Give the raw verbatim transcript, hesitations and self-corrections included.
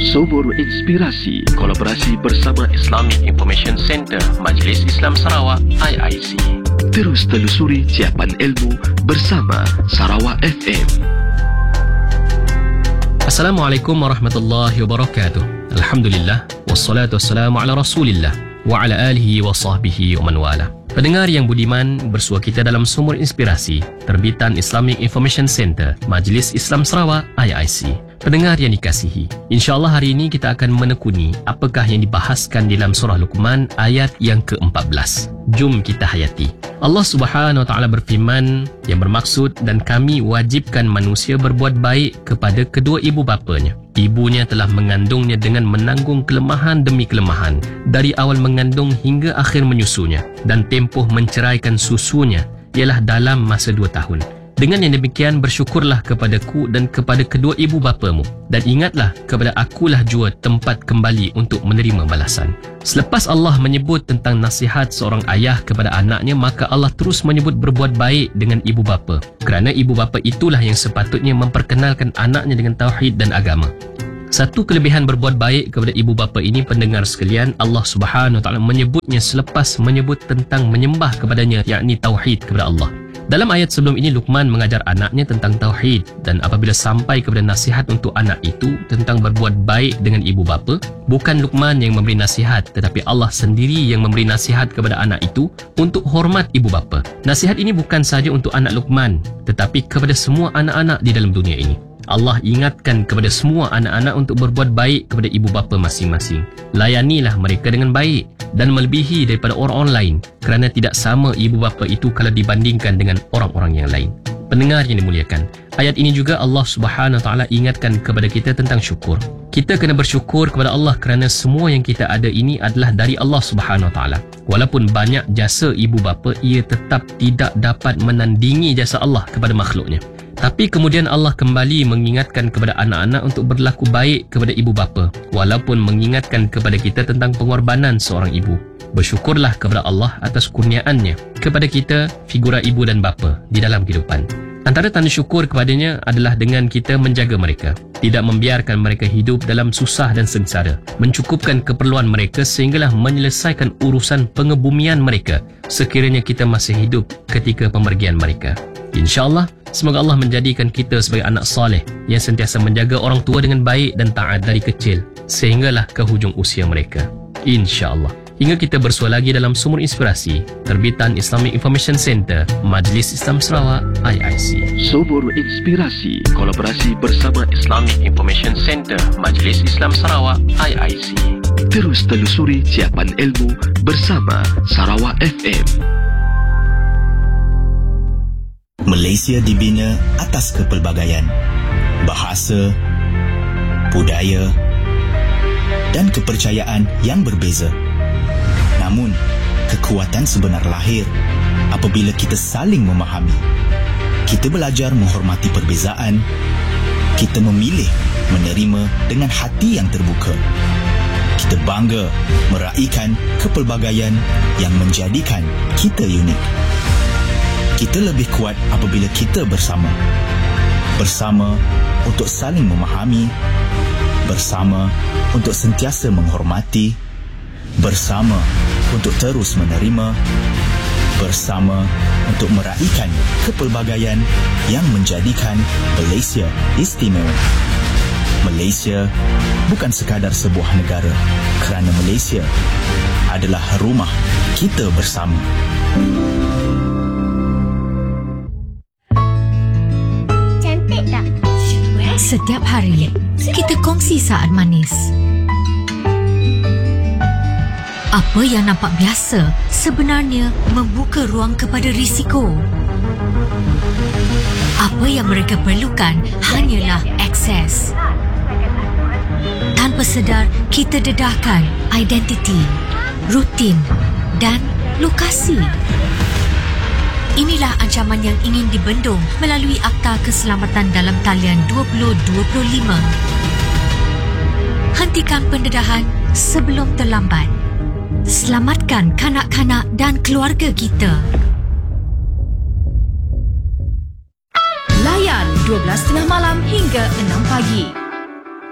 Sumur Inspirasi, kolaborasi bersama Islamic Information Center Majlis Islam Sarawak I I C. Terus telusuri ciapan ilmu bersama Sarawak F M. Assalamualaikum warahmatullahi wabarakatuh. Alhamdulillah, wassalatu wassalamu ala rasulillah wa ala alihi wa sahbihi wa man wala. Pendengar yang budiman, bersua kita dalam Sumur Inspirasi, terbitan Islamic Information Center Majlis Islam Sarawak I I C. Pendengar yang dikasihi, insya-Allah hari ini kita akan menekuni apakah yang dibahaskan dalam surah Luqman ayat yang ke empat belas. Jom kita hayati. Allah Subhanahu wa taala berfirman yang bermaksud, dan kami wajibkan manusia berbuat baik kepada kedua ibu bapanya. Ibunya telah mengandungnya dengan menanggung kelemahan demi kelemahan dari awal mengandung hingga akhir menyusunya, dan tempoh menceraikan susunya ialah dalam masa dua tahun. Dengan yang demikian, bersyukurlah kepadaku dan kepada kedua ibu bapamu, dan ingatlah kepada akulah jua tempat kembali untuk menerima balasan. Selepas Allah menyebut tentang nasihat seorang ayah kepada anaknya, maka Allah terus menyebut berbuat baik dengan ibu bapa, kerana ibu bapa itulah yang sepatutnya memperkenalkan anaknya dengan tauhid dan agama. Satu kelebihan berbuat baik kepada ibu bapa ini, pendengar sekalian, Allah Subhanahu wa taala menyebutnya selepas menyebut tentang menyembah kepadanya, yakni tauhid kepada Allah. Dalam ayat sebelum ini, Luqman mengajar anaknya tentang tauhid, dan apabila sampai kepada nasihat untuk anak itu tentang berbuat baik dengan ibu bapa, bukan Luqman yang memberi nasihat, tetapi Allah sendiri yang memberi nasihat kepada anak itu untuk hormat ibu bapa. Nasihat ini bukan sahaja untuk anak Luqman, tetapi kepada semua anak-anak di dalam dunia ini. Allah ingatkan kepada semua anak-anak untuk berbuat baik kepada ibu bapa masing-masing. Layanilah mereka dengan baik dan melebihi daripada orang-orang lain, kerana tidak sama ibu bapa itu kalau dibandingkan dengan orang-orang yang lain. Pendengar yang dimuliakan, ayat ini juga Allah Subhanahu wa taala ingatkan kepada kita tentang syukur. Kita kena bersyukur kepada Allah kerana semua yang kita ada ini adalah dari Allah Subhanahu wa taala. Walaupun banyak jasa ibu bapa, ia tetap tidak dapat menandingi jasa Allah kepada makhluknya. Tapi kemudian Allah kembali mengingatkan kepada anak-anak untuk berlaku baik kepada ibu bapa, walaupun mengingatkan kepada kita tentang pengorbanan seorang ibu. Bersyukurlah kepada Allah atas kurniaannya kepada kita, figura ibu dan bapa di dalam kehidupan. Antara tanda syukur kepadanya adalah dengan kita menjaga mereka, tidak membiarkan mereka hidup dalam susah dan sengsara, mencukupkan keperluan mereka sehinggalah menyelesaikan urusan pengebumian mereka sekiranya kita masih hidup ketika pemergian mereka. InsyaAllah, semoga Allah menjadikan kita sebagai anak soleh yang sentiasa menjaga orang tua dengan baik dan taat dari kecil sehinggalah ke hujung usia mereka. InsyaAllah. Hingga kita bersua lagi dalam Sumur Inspirasi, terbitan Islamic Information Center Majlis Islam Sarawak I I C. Sumur Inspirasi, kolaborasi bersama Islamic Information Center Majlis Islam Sarawak I I C. Terus telusuri ciapan ilmu bersama Sarawak F M. Malaysia dibina atas kepelbagaian bahasa, budaya dan kepercayaan yang berbeza. Namun, kekuatan sebenar lahir apabila kita saling memahami. Kita belajar menghormati perbezaan. Kita memilih menerima dengan hati yang terbuka. Kita bangga meraihkan kepelbagaian yang menjadikan kita unik. Kita lebih kuat apabila kita bersama. Bersama untuk saling memahami. Bersama untuk sentiasa menghormati. Bersama untuk terus menerima. Bersama untuk meraihkan kepelbagaian yang menjadikan Malaysia istimewa. Malaysia bukan sekadar sebuah negara, kerana Malaysia adalah rumah kita bersama. Setiap hari, kita kongsi saat manis. Apa yang nampak biasa sebenarnya membuka ruang kepada risiko. Apa yang mereka perlukan hanyalah akses. Tanpa sedar, kita dedahkan identiti, rutin dan lokasi. Inilah ancaman yang ingin dibendung melalui Akta Keselamatan dalam Talian dua ribu dua puluh lima. Hentikan pendedahan sebelum terlambat. Selamatkan kanak-kanak dan keluarga kita. Layan dua belas tiga puluh malam hingga enam pagi.